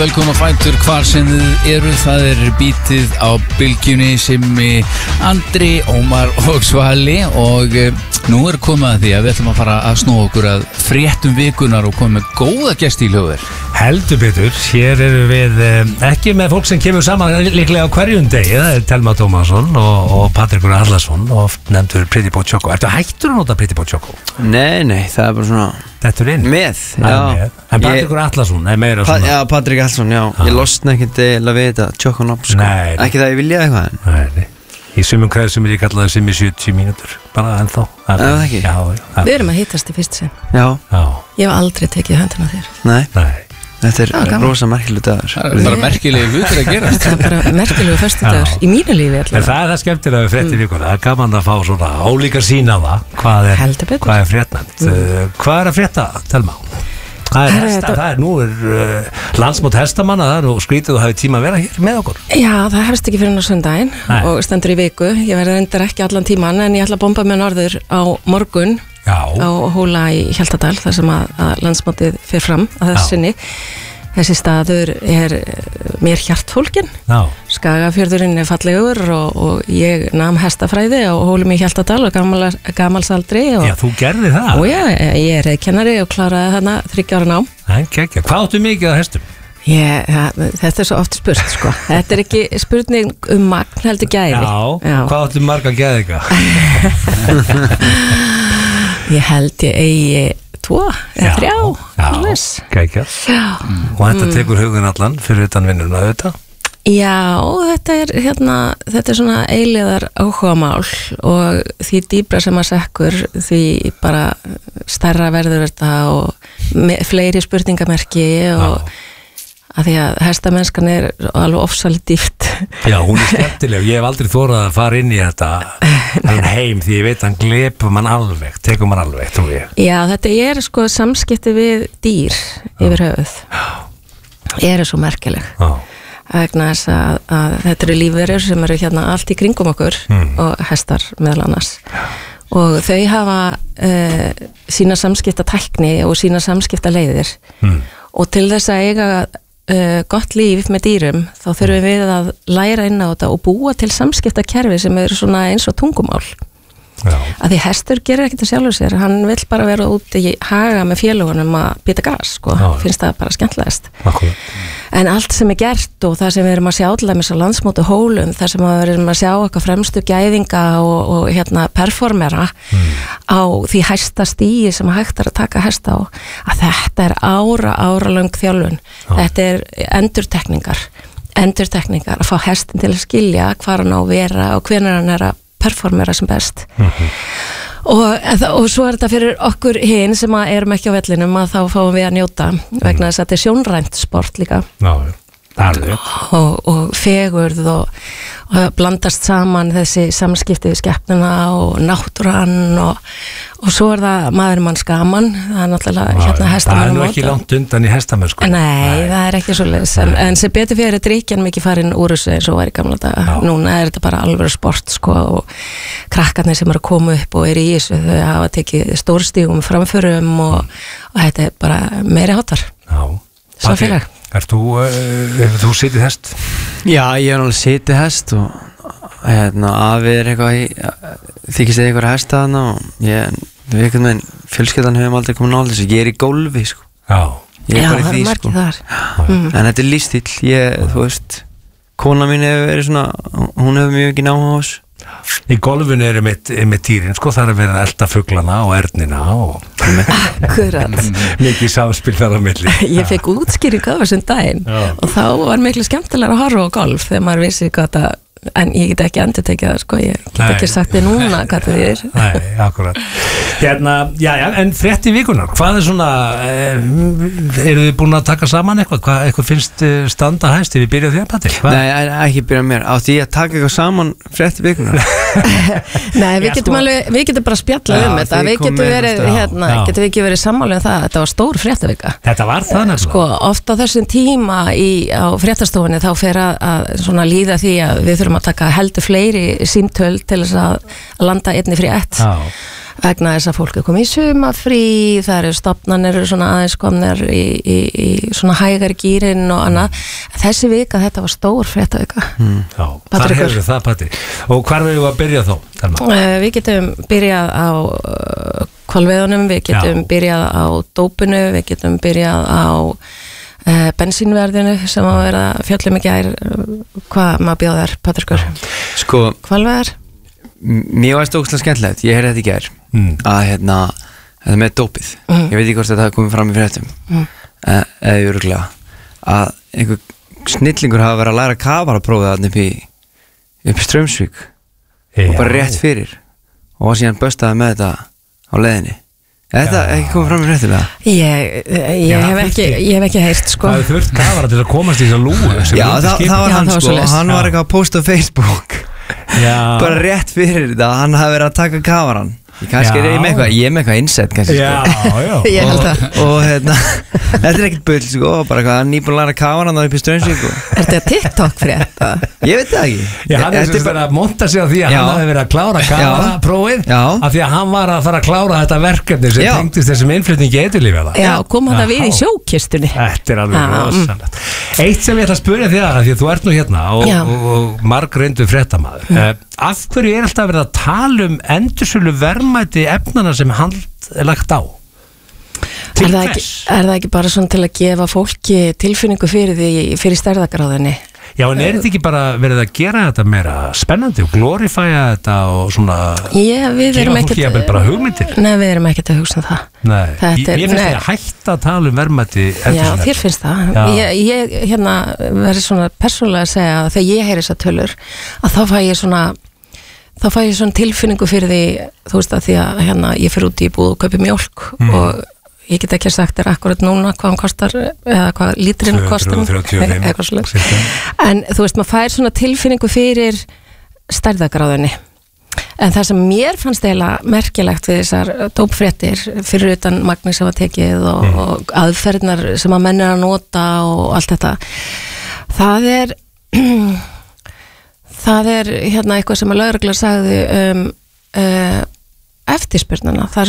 Velkomin á Fætur, hvar sem þið eru, það bítið á bylgjunni sem Andri, Ómar og Svali og nú komið að því að við ætlum að fara að snúa okkur að fréttum vikunar og koma með góða gesti í hljóðir. Heldur betur, hér eru við ekki með fólk sem kemur saman líklega á hverjum degi, það Telma Tómasson og Patrikur Allarsson og nefndur Pretty Boy Choco. Ertu hættur að nota Pretty Boy Choco? Nei, það bara svona Þetta inn? Með, já. En Patrikur Allarsson er meira svona Já, Patrik Allarsson, já. Ég losna ekkert til að vita Choco-nafn, sko. Nei. Ekki það ég vilja eitthvað. Nei. Í sumum kreðsum ég kallaði sem í 70 mínútur. Bara ennþá. Það ekki? Já. Við erum að hittast í fyrst sinn. Já. Ég hef aldrei tekið höndina þér. Nei. Þetta rosa merkileg dagur. Það bara merkilegi hlutir að gera. Það bara merkilegu föstudagur í mínu lífi allavega. En það það skemmtilega við fréttir vikuna. Það gaman að fá svona ólíka sín á það. Hvað er fréttnæmt? Hvað að frétta, Telma? Nú landsmót hestamanna þar og skrítið og hafið tíma að vera hér með okkur. Já, það hefst ekki fyrir sundaginn og stendur í viku. Ég verði reyndar ekki allan tíman en ég ætla að bomba með norður á morgun á Hóla í Hjaltadal þar sem að landsmótið fer fram að þessinni. Þessi staður mér hjartfólkin. Skagafjörðurinn fallegur og ég nam hestafræði á Hólum í Hjaltadal og gamalsaldri. Já, þú gerði það? Og já, ég reiðkennari og kláraði þarna 3 ára nám. Hvað áttu mikið á hestum? Þetta svo oft spurt, sko. Þetta ekki spurning magn heldur gæði. Já, hvað áttu marga gæði ykkar? Ég held ég eigi 2 eða 3. Gækja. Og þetta tekur hugin allan fyrir utan vinnuna auðvitað? Já, þetta svona eilíðar áhugamál og því dýbra sem að sekkur því bara stærra verður þetta og fleiri spurningamerki og að því að hestamennskan alveg ofsalega dýpt. Já, hún skemmtileg. Ég hef aldrei þorað að fara inn í þetta heim því ég veit hann glepur mann alveg, tekur mann alveg, trú ég. Já, þetta sko samskipti við dýr yfir höfuð. Svo merkileg. Vegna þess að þetta eru lífverur sem eru hérna allt í kringum okkur og hestar meðal annars. Og þau hafa sína samskiptatækni og sína samskiptaleiðir og til þess að eiga gott líf með dýrum þá þurfum við að læra inn á þetta og búa til samskiptakerfi sem svona eins og tungumál. Að því hestur gerir ekkert að sjálfur sér, hann vill bara vera út í haga með félagunum að bíta gras, sko, finnst það bara skemmtilegast. En allt sem gert og það sem við erum að sjá allavega á landsmóti Hólum, það sem við erum að sjá eitthvað fremstu gæðinga og performera á því hæsta stíi sem hægt að taka hesta á, að þetta áralöng þjálfun. Þetta endurtekningar að fá hestin til að skilja hvar hann á að vera og hvenær hann að performera sem best. Og svo þetta fyrir okkur hinn sem erum ekki á vellinum að þá fáum við að njóta vegna þess að þetta sjónrænt sport líka. Og fegurð og blandast saman þessi samskipti við skepnuna og náttúran og svo það maðurinn manns gaman. Það náttúrulega hestamann það ekki langt undan í hestamennsku. Nei, það ekki svoleiðis en sem betur fyrir drykkjan mikið farin úr þessu eins og var í gamla daga. Núna þetta bara alveg sport, sko, og krakkarnir sem eru að koma upp og eru í þessu, þau hafa tekið stórstígum framförum og þetta bara meiri háttar. Svo félag. Hefur þú sitið hest? Já, ég alveg sitið hest og afi eitthvað þykist eitthvað hesta þarna og fjölskyldan hefum aldrei komið nála þessu, ég í gólfi, sko. Ég bara í því, sko. En þetta lífstíll, þú veist kona mín hefur verið svona, hún hefur mjög ekki náhuga á þessu. Í golfinu með dýrin, sko, það verið að elda fuglana og ernina og Akkurat. Mikið samspil þar á milli. Ég fekk útskýring á þessum daginn og þá var miklu skemmtilega að horfa á golf þegar maður vissi hvað það, en ég get ekki endurtekið það, sko, ég get ekki sagt þið núna hvað það er. Nei, akkurat. En frétti vikunar, hvað svona, eru þið búin að taka saman eitthvað finnst standa hæst ef við byrjum því að Patti? Nei, ekki byrja mér, átti ég að taka eitthvað saman frétti vikunar? Nei, við getum bara spjallað þetta, við getum ekki verið sammála um það, þetta var stór fréttavika. Þetta var það nefnilega. Sko, oft á þessum tíma á fréttastofunni þá fer að svona líða því að við þurfum að taka heldur fleiri símtöl til þess að landa einni fyrir ett. vegna þess að fólk er komið í sumafrí, það eru stofnanir svona aðeins komnir í svona hægari gýrin og annað. Þessi vika, þetta var stór fréttavika. Já, þar hefur það Patti. Og hvar verðum við að byrja þá, Telma? Við getum byrjað á hvalveiðunum, við getum byrjað á dópinu, við getum byrjað á bensínverðinu sem að vera fjöllum í gær. Hvað maður bjóðar, Patríkur? Sko, hvalveiðar? Mér varst ógeðslega skemmtilegt, ég heyrði þetta í gær að þetta með dópið ég veit ekki hvort þetta hafi komið fram í fréttum eða örugglega að einhver snillingur hafa verið að læra kafaraprófið þarna upp í Straumsvík og bara rétt fyrir og síðan böstaði með þetta á leiðinni. Þetta ekki komið fram í fréttum? Ég hef ekki heyrt sko. Það hefur þurft kafara til að komast í þessa lúgu. Já, það var hann sko, hann var eitthvað að posta á Facebook bara rétt fyrir þetta að hann hafi verið að taka kafaran. Kannski er ég með eitthvað innsett kannski sko. Ég held það. Og þetta er ekkert bull sko, bara eitthvað nýbúin að læra kafaran upp í Straumsvík. Er þetta TikTok frétt? Ég veit það ekki. Hann er sem verið að monta sig á því að hann hafi verið að klára kafaraprófið af því að hann var að fara að klára þetta verkefni sem tengdist þessum innflutningi eiturlyfja. Já, kom þetta við í sjókistunni. Þetta er alveg rosalegt. Eitt sem ég ætla að spyrja þig að því að þú ert nú hérna og margreyndur fréttamaður. Af hverju er alltaf verið að tala endursölu verðmæti efnana sem hann er lagt á? Til hvers? Er það ekki bara svona til að gefa fólki tilfinningu fyrir stærðagráðinni? Já, en er þetta ekki bara verið að gera þetta meira spennandi og glorifæja þetta og svona gefa fólki jafnvel bara hugmyndir? Nei, við erum ekkert að hugsa það. Nei, ég finnst það að hætta að tala verðmæti endursölu. Já, þér finnst það. Ég hérna verður svona persónulega að segja að þegar ég heyri þessar tölur að þá fæ ég svona tilfinningu fyrir því, þú veist að því að hérna ég fyrir út í búð og kaupi mjólk og ég get ekki sagt þér akkurat núna hvað hann kostar eða hvað lítrinn kostar eitthvað svoleiðis. En þú veist, maður fær svona tilfinningu fyrir stærðagráðunni. En það sem mér fannst eiginlega merkilegt við þessar dópfréttir fyrir utan magni sem var tekið og aðferðnar sem að menn er að nota og allt þetta, það er hérna eitthvað sem að lögregla sagði eftirspurnina. Það